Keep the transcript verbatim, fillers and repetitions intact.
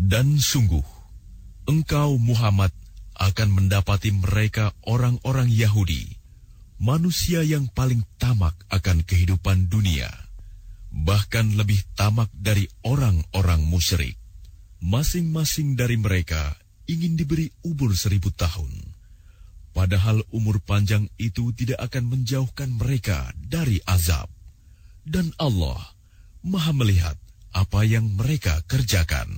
Dan sungguh, engkau Muhammad akan mendapati mereka orang-orang Yahudi, manusia yang paling tamak akan kehidupan dunia, bahkan lebih tamak dari orang-orang musyrik. Masing-masing dari mereka ingin diberi umur seribu tahun, padahal umur panjang itu tidak akan menjauhkan mereka dari azab. Dan Allah Maha melihat apa yang mereka kerjakan.